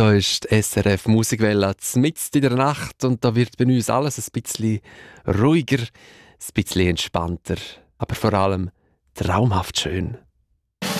Da ist die SRF Musikwelle mitten in der Nacht und da wird bei uns alles ein bisschen ruhiger, ein bisschen entspannter, aber vor allem traumhaft schön.